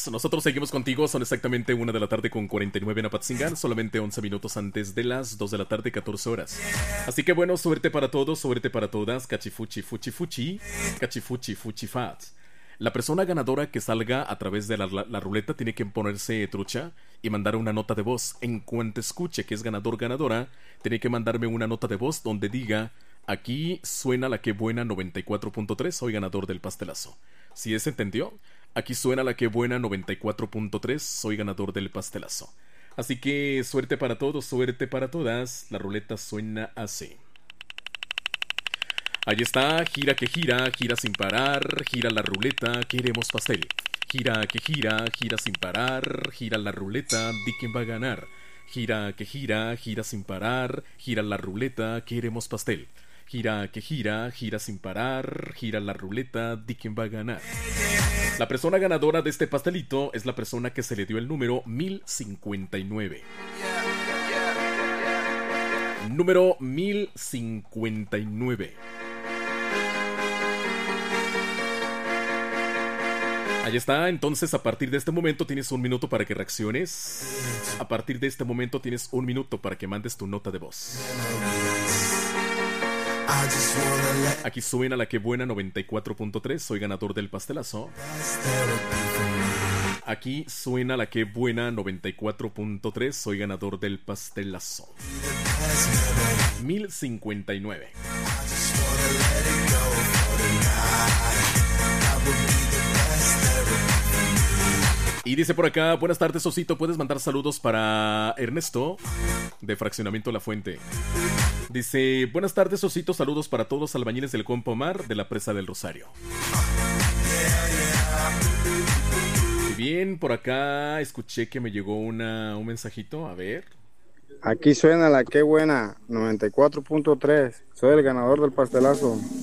Nosotros seguimos contigo, son exactamente 1 de la tarde con 49 en Apatzingán, solamente 11 minutos antes de las 2 de la tarde, 14 horas. Así que bueno, suerte para todos, suerte para todas, cachifuchi, fuchi, fuchi, cachifuchi, fuchi, fat. La persona ganadora que salga a través de la ruleta tiene que ponerse trucha y mandar una nota de voz. En cuanto escuche que es ganador, ganadora, tiene que mandarme una nota de voz donde diga: aquí suena la que buena 94.3, soy ganador del pastelazo. ¿Sí se entendió? Aquí suena la que buena 94.3, soy ganador del pastelazo. Así que suerte para todos, suerte para todas. La ruleta suena así. Ahí está, gira que gira, gira sin parar, gira la ruleta, queremos pastel. Gira que gira, gira sin parar, gira la ruleta, di quién va a ganar. Gira que gira, gira sin parar, gira la ruleta, queremos pastel. Gira que gira, gira sin parar, gira la ruleta, di quién va a ganar. La persona ganadora de este pastelito es la persona que se le dio el número 1059. Número 1059. Ahí está, entonces a partir de este momento tienes 1 minuto para que reacciones. A partir de este momento tienes 1 minuto para que mandes tu nota de voz. Aquí suena la que buena 94.3, soy ganador del pastelazo. Aquí suena la que buena 94.3, soy ganador del pastelazo. 1059. Y dice por acá: buenas tardes, Osito, ¿puedes mandar saludos para Ernesto de Fraccionamiento La Fuente? Dice: buenas tardes, Osito, saludos para todos los albañiles del Compa Omar de la Presa del Rosario. Y bien, por acá escuché que me llegó un mensajito, a ver. Aquí suena la que buena 94.3, soy el ganador del pastelazo.